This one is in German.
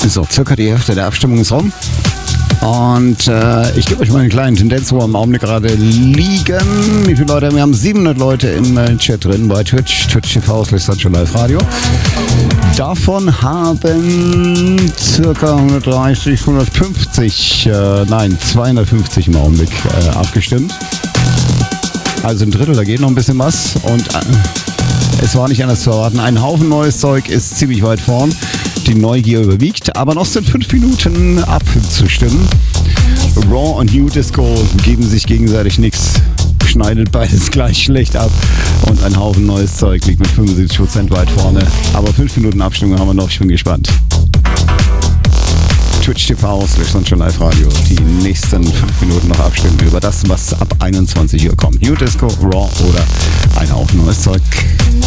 So, circa die Hälfte der Abstimmung ist rum. Und ich gebe euch mal eine kleine Tendenz, wo wir im Augenblick gerade liegen. Wie viele Leute? Wir haben 700 Leute im Chat drin bei Twitch. Twitch TV / Live Radio. Davon haben circa 130, 150, 250 im Augenblick abgestimmt. Also ein Drittel, da geht noch ein bisschen was. Und es war nicht anders zu erwarten. Ein Haufen neues Zeug ist ziemlich weit vorn. Die Neugier überwiegt, aber noch sind 5 Minuten abzustimmen. Raw und New Disco geben sich gegenseitig nichts, schneidet beides gleich schlecht ab und ein Haufen neues Zeug liegt mit 75% weit vorne. Aber 5 Minuten Abstimmung haben wir noch, ich bin gespannt. Twitch TV / Live Radio. Die nächsten 5 Minuten noch abstimmen über das, was ab 21 Uhr kommt. New Disco, Raw oder ein Haufen neues Zeug.